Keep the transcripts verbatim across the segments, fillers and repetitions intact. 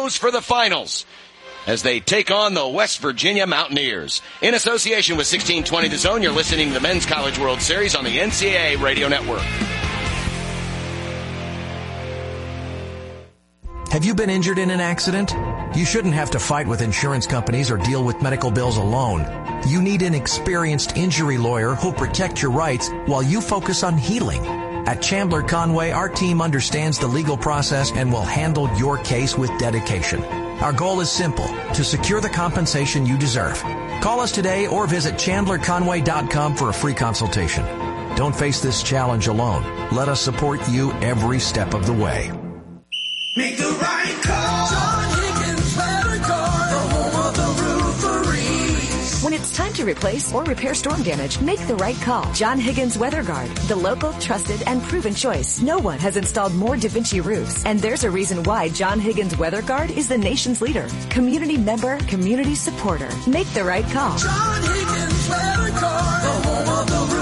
goes for the finals as they take on the West Virginia Mountaineers. In association with sixteen twenty The Zone, you're listening to the Men's College World Series on the N C double A Radio Network. Have you been injured in an accident? You shouldn't have to fight with insurance companies or deal with medical bills alone. You need an experienced injury lawyer who'll protect your rights while you focus on healing. At Chandler Conway, our team understands the legal process and will handle your case with dedication. Our goal is simple, to secure the compensation you deserve. Call us today or visit chandler conway dot com for a free consultation. Don't face this challenge alone. Let us support you every step of the way. Make the right call. John Higgins Weather Guard, the home of the roofery. When it's time to replace or repair storm damage, make the right call. John Higgins Weather Guard, the local, trusted, and proven choice. No one has installed more DaVinci roofs, and there's a reason why John Higgins Weather Guard is the nation's leader. Community member, community supporter. Make the right call. John Higgins Weather Guard, the home of the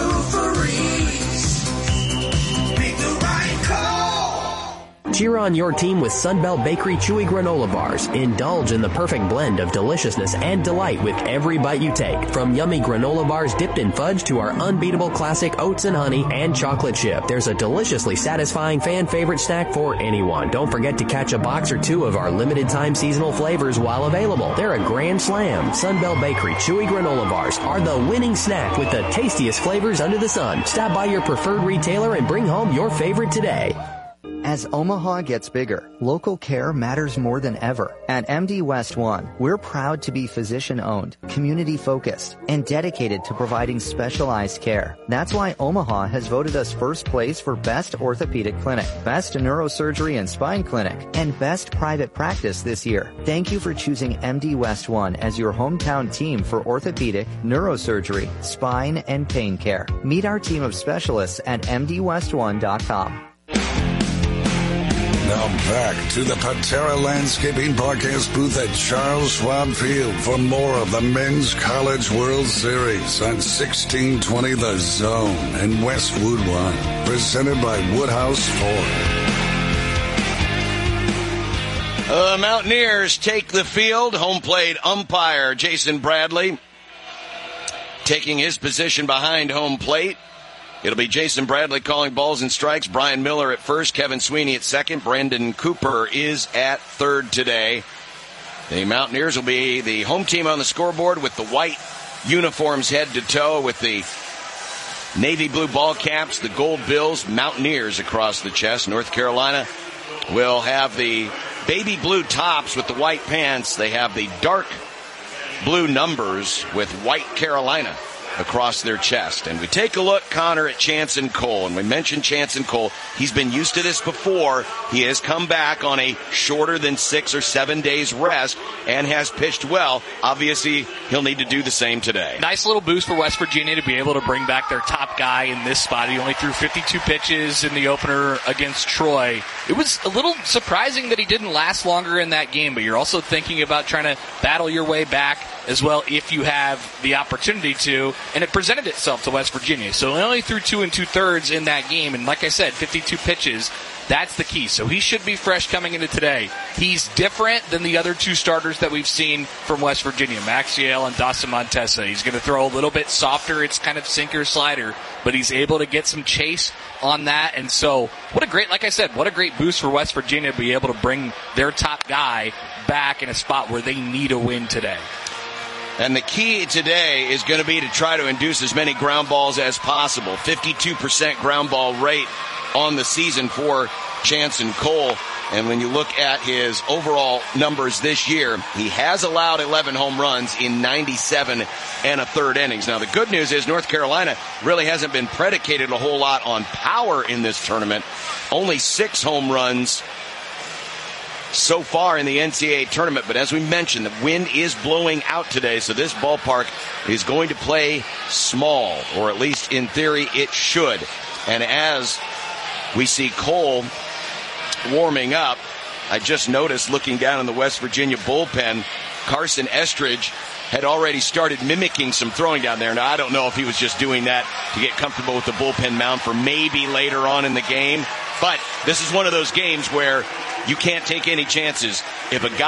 roofery. Make the right call. Cheer on your team with Sunbelt Bakery Chewy Granola Bars. Indulge in the perfect blend of deliciousness and delight with every bite you take. From yummy granola bars dipped in fudge to our unbeatable classic oats and honey and chocolate chip, there's a deliciously satisfying fan favorite snack for anyone. Don't forget to catch a box or two of our limited time seasonal flavors while available. They're a grand slam. Sunbelt Bakery Chewy Granola Bars are the winning snack with the tastiest flavors under the sun. Stop by your preferred retailer and bring home your favorite today. As Omaha gets bigger, local care matters more than ever. At M D West One, we're proud to be physician-owned, community-focused, and dedicated to providing specialized care. That's why Omaha has voted us first place for Best Orthopedic Clinic, Best Neurosurgery and Spine Clinic, and Best Private Practice this year. Thank you for choosing M D West One as your hometown team for orthopedic, neurosurgery, spine, and pain care. Meet our team of specialists at m d west one dot com. Now back to the Patera Landscaping Podcast booth at Charles Schwab Field for more of the Men's College World Series on sixteen twenty The Zone and Westwood One, presented by Woodhouse Ford. The Mountaineers take the field. Home plate umpire Jason Bradley taking his position behind home plate. It'll be Jason Bradley calling balls and strikes. Brian Miller at first, Kevin Sweeney at second. Brandon Cooper is at third today. The Mountaineers will be the home team on the scoreboard with the white uniforms head to toe, with the navy blue ball caps, the gold bills, Mountaineers across the chest. North Carolina will have the baby blue tops with the white pants. They have the dark blue numbers with white Carolina across their chest. And we take a look, Connor, at Chanson Cole. And we mentioned Chanson Cole. He's been used to this before. He has come back on a shorter than six or seven days rest and has pitched well. Obviously, he'll need to do the same today. Nice little boost for West Virginia to be able to bring back their top guy in this spot. He only threw fifty-two pitches in the opener against Troy. It was a little surprising that he didn't last longer in that game, but you're also thinking about trying to battle your way back as well if you have the opportunity to, and it presented itself to West Virginia. So he only threw two and two-thirds in that game, and like I said, fifty-two pitches. That's the key. So he should be fresh coming into today. He's different than the other two starters that we've seen from West Virginia, Maxiel and Dawson Montesa. He's going to throw a little bit softer. It's kind of sinker slider, but he's able to get some chase on that. And so what a great, like I said, what a great boost for West Virginia to be able to bring their top guy back in a spot where they need a win today. And the key today is going to be to try to induce as many ground balls as possible. fifty-two percent ground ball rate on the season for Chanson Cole. And when you look at his overall numbers this year, he has allowed eleven home runs in ninety-seven and a third innings. Now, the good news is North Carolina really hasn't been predicated a whole lot on power in this tournament. Only six home runs so far in the N C double A tournament. But as we mentioned, the wind is blowing out today, so this ballpark is going to play small, or at least in theory it should. And as we see Cole warming up, I just noticed looking down in the West Virginia bullpen, Carson Estridge had already started mimicking some throwing down there. Now, I don't know if he was just doing that to get comfortable with the bullpen mound for maybe later on in the game, but this is one of those games where you can't take any chances. If a guy